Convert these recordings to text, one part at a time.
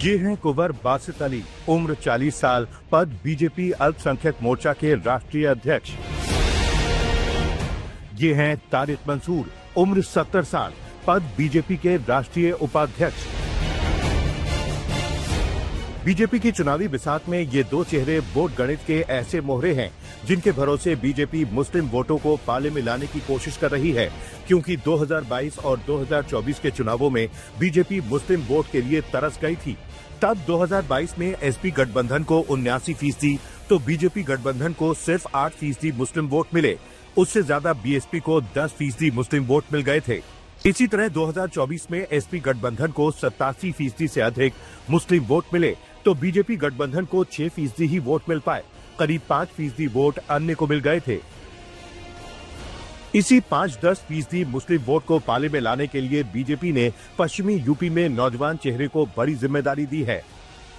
ये हैं कुंवर बासित अली, उम्र 40 साल, पद बीजेपी अल्पसंख्यक मोर्चा के राष्ट्रीय अध्यक्ष। ये हैं तारिक मंसूर, उम्र 70 साल, पद बीजेपी के राष्ट्रीय उपाध्यक्ष। बीजेपी की चुनावी बिसात में ये दो चेहरे वोट गणित के ऐसे मोहरे हैं जिनके भरोसे बीजेपी मुस्लिम वोटों को पाले में लाने की कोशिश कर रही है, क्योंकि 2022 और 2024 के चुनावों में बीजेपी मुस्लिम वोट के लिए तरस गई थी। तब 2022 में एसपी गठबंधन को 79% तो बीजेपी गठबंधन को सिर्फ 8% मुस्लिम वोट मिले। उससे ज्यादा बीएसपी को 10% मुस्लिम वोट मिल गए थे। इसी तरह 2024 में एसपी गठबंधन को 87% से अधिक मुस्लिम वोट मिले तो बीजेपी गठबंधन को 6% ही वोट मिल पाए। करीब 5% वोट अन्य को मिल गए थे। इसी 5-10% मुस्लिम वोट को पाले में लाने के लिए बीजेपी ने पश्चिमी यूपी में नौजवान चेहरे को बड़ी जिम्मेदारी दी है।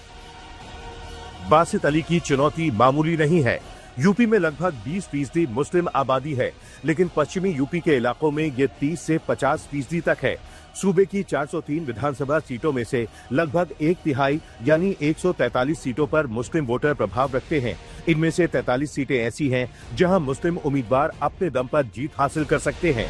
बासित अली की चुनौती मामूली नहीं है। यूपी में लगभग 20% मुस्लिम आबादी है, लेकिन पश्चिमी यूपी के इलाकों में ये 30 से 50% तक है। सूबे की 403 विधानसभा सीटों में से लगभग 1/3 यानी 143 सीटों पर मुस्लिम वोटर प्रभाव रखते हैं। इनमें से 43 सीटें ऐसी हैं जहां मुस्लिम उम्मीदवार अपने दम पर जीत हासिल कर सकते हैं।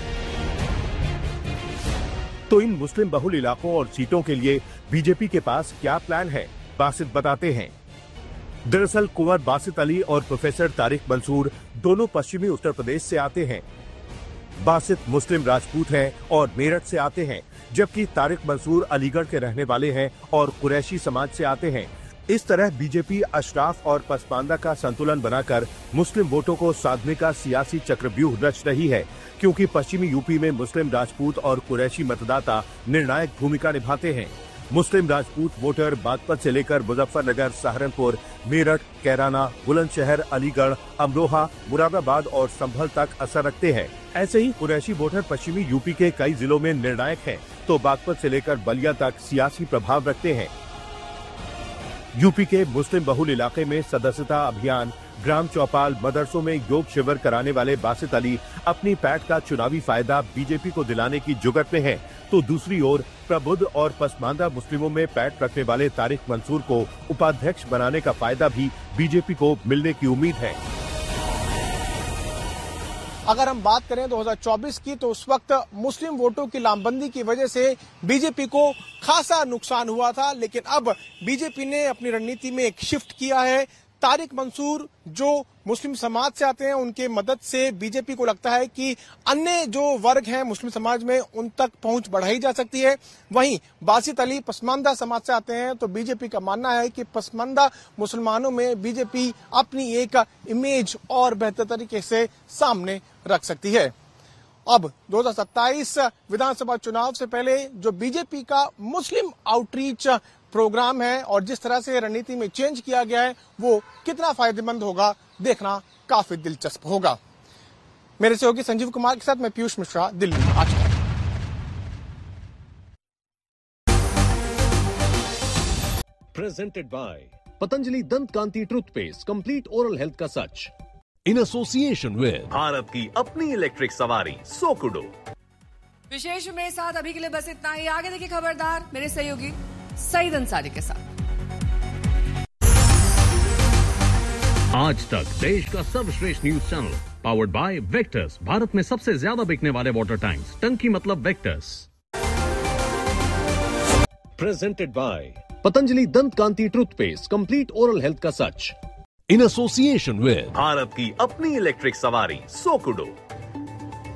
तो इन मुस्लिम बहुल इलाकों और सीटों के लिए बीजेपी के पास क्या प्लान है, बासित बताते हैं। दरअसल कुंवर बासित अली और प्रोफेसर तारिक मंसूर दोनों पश्चिमी उत्तर प्रदेश से आते हैं। बासित मुस्लिम राजपूत हैं और मेरठ से आते हैं, जबकि तारिक मंसूर अलीगढ़ के रहने वाले हैं और कुरैशी समाज से आते हैं। इस तरह बीजेपी अशराफ और पसमानदा का संतुलन बनाकर मुस्लिम वोटों को साधने का सियासी चक्रव्यूह रच रही है, क्योंकि पश्चिमी यूपी में मुस्लिम राजपूत और कुरैशी मतदाता निर्णायक भूमिका निभाते हैं। मुस्लिम राजपूत वोटर बागपत से लेकर मुजफ्फरनगर, सहारनपुर, मेरठ, कैराना, बुलंदशहर, अलीगढ़, अमरोहा, मुरादाबाद और संभल तक असर रखते हैं। ऐसे ही कुरैशी वोटर पश्चिमी यूपी के कई जिलों में निर्णायक हैं, तो बागपत से लेकर बलिया तक सियासी प्रभाव रखते हैं। यूपी के मुस्लिम बहुल इलाके में सदस्यता अभियान, ग्राम चौपाल, मदरसों में योग शिविर कराने वाले बासित अली अपनी पैठ का चुनावी फायदा बीजेपी को दिलाने की जुगत में हैं, तो दूसरी ओर प्रबुद्ध और पसमानदा मुस्लिमों में पैठ रखने वाले तारिक मंसूर को उपाध्यक्ष बनाने का फायदा भी बीजेपी को मिलने की उम्मीद है। अगर हम बात करें 2024 की, तो उस वक्त मुस्लिम वोटों की लामबंदी की वजह से बीजेपी को खासा नुकसान हुआ था, लेकिन अब बीजेपी ने अपनी रणनीति में एक शिफ्ट किया है। तारिक मंसूर जो मुस्लिम समाज से आते हैं, उनके मदद से बीजेपी को लगता है कि अन्य जो वर्ग हैं मुस्लिम समाज में, उन तक पहुंच बढ़ाई जा सकती है। वहीं बासित अली पसमानदा समाज से आते हैं, तो बीजेपी का मानना है कि पसमानदा मुसलमानों में बीजेपी अपनी एक इमेज और बेहतर तरीके से सामने रख सकती है। अब 2027 विधानसभा चुनाव से पहले जो बीजेपी का मुस्लिम आउटरीच प्रोग्राम है और जिस तरह से रणनीति में चेंज किया गया है, वो कितना फायदेमंद होगा, देखना काफी दिलचस्प होगा। मेरे सहयोगी संजीव कुमार के साथ मैं पीयूष मिश्रा, दिल्ली। आज प्रेजेंटेड बाय पतंजलि दंत कांति टूथपेस्ट, कंप्लीट ओरल हेल्थ का सच, इन एसोसिएशन विद भारत की अपनी इलेक्ट्रिक सवारी सोकुडो। विशेष में साथ अभी के लिए बस इतना ही। आगे देखिए खबरदार मेरे सहयोगी सईद अंसारी के साथ। आज तक देश का सर्वश्रेष्ठ news channel, powered by vectors, Bharat में सबसे ज्यादा बिकने वाले वाटर टैंक्स, टंकी मतलब वेक्टर्स। प्रेजेंटेड बाय पतंजलि दंत कांति टूथपेस्ट, कंप्लीट ओरल हेल्थ का सच, इन एसोसिएशन विद भारत की अपनी इलेक्ट्रिक सवारी सोकुडो।